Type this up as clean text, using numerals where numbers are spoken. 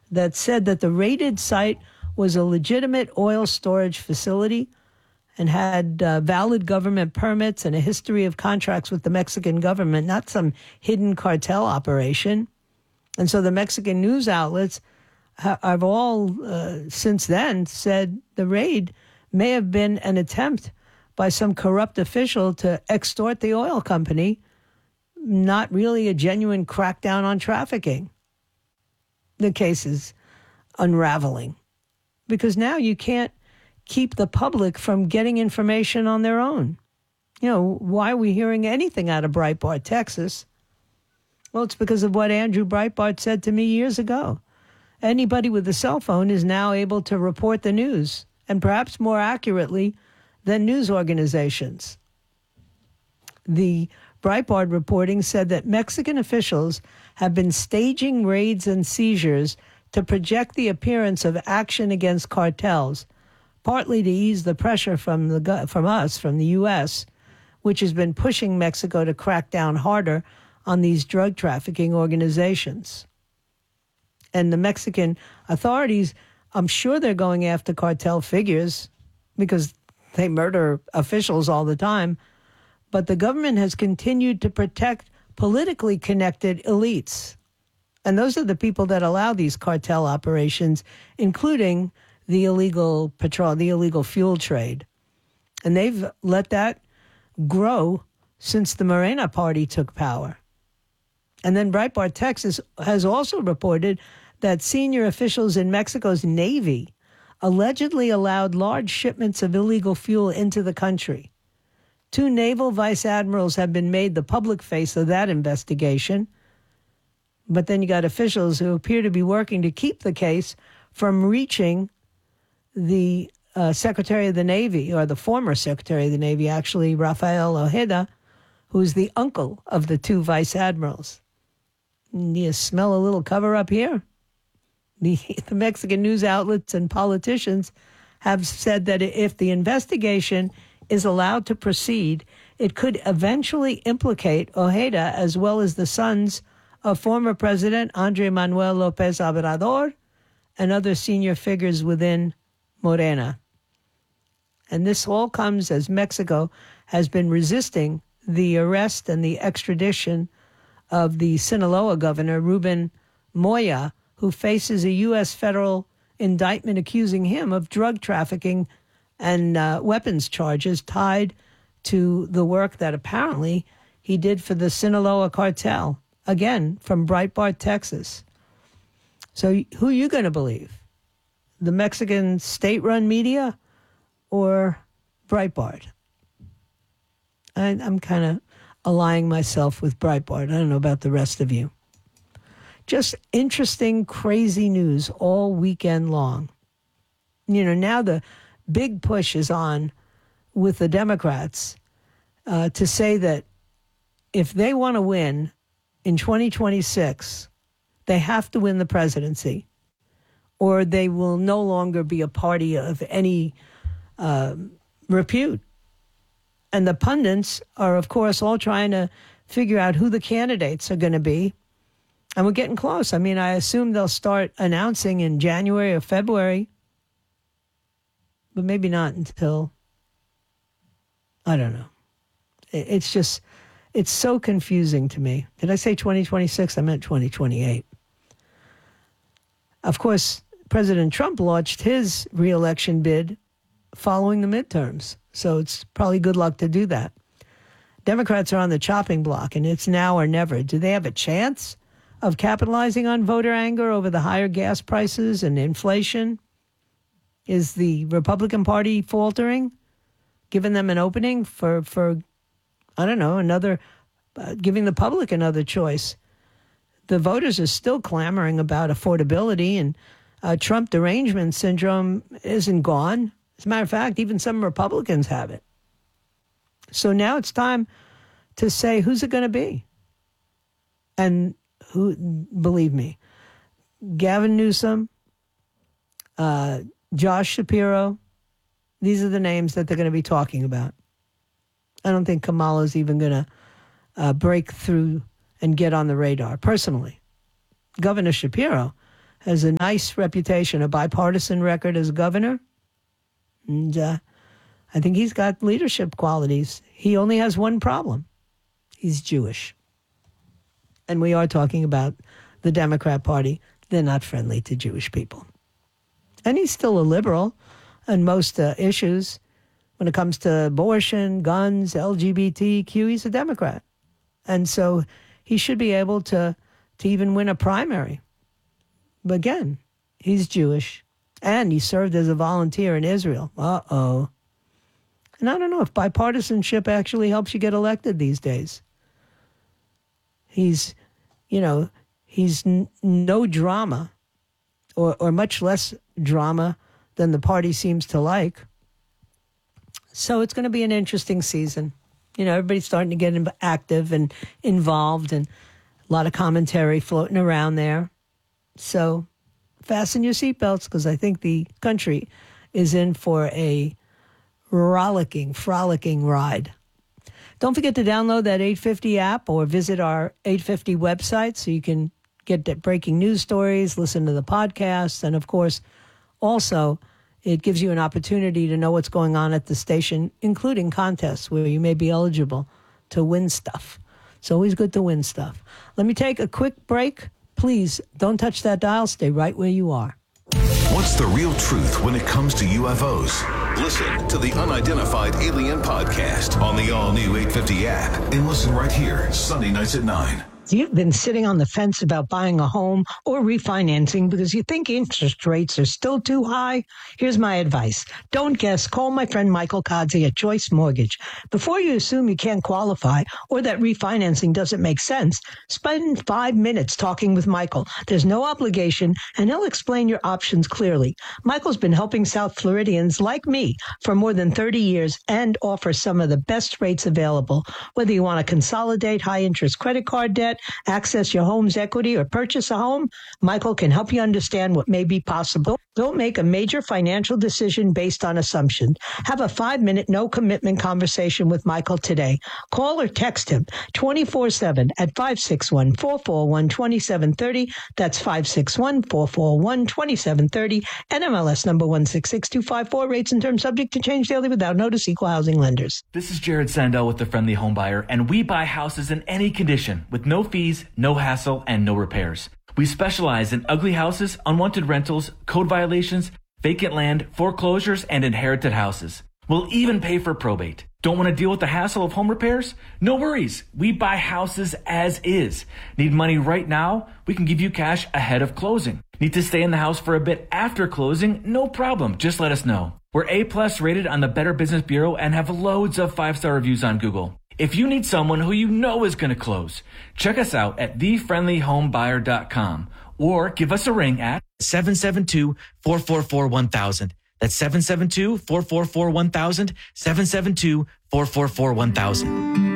that said that the raided site was a legitimate oil storage facility and had valid government permits and a history of contracts with the Mexican government, not some hidden cartel operation. And so the Mexican news outlets have all, since then, said the raid may have been an attempt by some corrupt official to extort the oil company, not really a genuine crackdown on trafficking. The case is unraveling because now you can't keep the public from getting information on their own. You know, why are we hearing anything out of Breitbart, Texas? Well, it's because of what Andrew Breitbart said to me years ago. Anybody with a cell phone is now able to report the news, and perhaps more accurately than news organizations. The Breitbart reporting said that Mexican officials have been staging raids and seizures to project the appearance of action against cartels, partly to ease the pressure from the U.S., which has been pushing Mexico to crack down harder on these drug trafficking organizations. And the Mexican authorities, I'm sure they're going after cartel figures because they murder officials all the time. But the government has continued to protect politically connected elites. And those are the people that allow these cartel operations, including the illegal petrol, the illegal fuel trade. And they've let that grow since the Morena party took power. And then Breitbart Texas has also reported that senior officials in Mexico's Navy allegedly allowed large shipments of illegal fuel into the country. 2 naval vice admirals have been made the public face of that investigation. But then you got officials who appear to be working to keep the case from reaching the Secretary of the Navy, or the former Secretary of the Navy, actually, Rafael Ojeda, who's the uncle of the 2 vice admirals. You smell a little cover-up here? The Mexican news outlets and politicians have said that if the investigation is allowed to proceed, it could eventually implicate Ojeda as well as the sons of former President Andrés Manuel López Obrador and other senior figures within Morena. And this all comes as Mexico has been resisting the arrest and the extradition of the Sinaloa governor, Ruben Moya, who faces a U.S. federal indictment accusing him of drug trafficking and weapons charges tied to the work that apparently he did for the Sinaloa cartel, again, from Breitbart, Texas. So who are you going to believe? The Mexican state-run media or Breitbart? I'm kind of aligning myself with Breitbart. I don't know about the rest of you. Just interesting, crazy news all weekend long. You know, now the big push is on with the Democrats to say that if they want to win in 2026, they have to win the presidency, or they will no longer be a party of any repute. And the pundits are, of course, all trying to figure out who the candidates are going to be. And we're getting close. I mean, I assume they'll start announcing in January or February, but maybe not until, I don't know. It's just, it's so confusing to me. Did I say 2026? I meant 2028. Of course, President Trump launched his reelection bid following the midterms. So it's probably good luck to do that. Democrats are on the chopping block, and it's now or never. Do they have a chance of capitalizing on voter anger over the higher gas prices and inflation? Is the Republican Party faltering, giving them an opening for I don't know, another, giving the public another choice? The voters are still clamoring about affordability, and Trump derangement syndrome isn't gone. As a matter of fact, even some Republicans have it. So now it's time to say, who's it going to be? And who, believe me, Gavin Newsom, Josh Shapiro, these are the names that they're going to be talking about. I don't think Kamala's even going to break through and get on the radar, personally. Governor Shapiro, has a nice reputation, a bipartisan record as governor. And I think he's got leadership qualities. He only has one problem. He's Jewish. And we are talking about the Democrat Party. They're not friendly to Jewish people. And he's still a liberal on most issues. When it comes to abortion, guns, LGBTQ, he's a Democrat. And so he should be able to even win a primary. But again, he's Jewish. And he served as a volunteer in Israel. Uh-oh. And I don't know if bipartisanship actually helps you get elected these days. He's no drama or much less drama than the party seems to like. So it's going to be an interesting season. Everybody's starting to get active and involved, and a lot of commentary floating around there. So fasten your seatbelts, because I think the country is in for a frolicking ride. Don't forget to download that 850 app or visit our 850 website so you can get the breaking news stories, listen to the podcasts, and of course, also it gives you an opportunity to know what's going on at the station, including contests where you may be eligible to win stuff. It's always good to win stuff. Let me take a quick break. Please don't touch that dial. Stay right where you are. What's the real truth when it comes to UFOs? Listen to the Unidentified Alien Podcast on the all-new 850 app and listen right here, Sunday nights at 9. You've been sitting on the fence about buying a home or refinancing because you think interest rates are still too high? Here's my advice. Don't guess. Call my friend Michael Kodzi at Choice Mortgage. Before you assume you can't qualify or that refinancing doesn't make sense, spend 5 minutes talking with Michael. There's no obligation, and he'll explain your options clearly. Michael's been helping South Floridians like me for more than 30 years and offers some of the best rates available. Whether you want to consolidate high-interest credit card debt, access your home's equity, or purchase a home, Michael can help you understand what may be possible. Don't make a major financial decision based on assumption. Have a 5-minute, no-commitment conversation with Michael today. Call or text him 24/7 at 561-441-2730. That's 561-441-2730. NMLS number 166254. Rates and terms subject to change daily without notice. Equal housing lenders. This is Jared Sandell with The Friendly Home Buyer, and we buy houses in any condition with no fees, no hassle, and no repairs. We specialize in ugly houses, unwanted rentals, code violations, vacant land, foreclosures, and inherited houses. We'll even pay for probate. Don't want to deal with the hassle of home repairs? No worries. We buy houses as is. Need money right now? We can give you cash ahead of closing. Need to stay in the house for a bit after closing? No problem. Just let us know. We're A+ rated on the Better Business Bureau and have loads of 5-star reviews on Google. If you need someone who you know is going to close, check us out at thefriendlyhomebuyer.com or give us a ring at 772-444-1000. That's 772-444-1000, 772-444-1000.